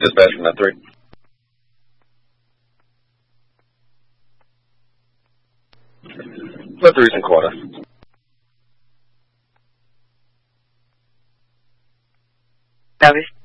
Dispatch from that 3. That 3's in quarter. Notice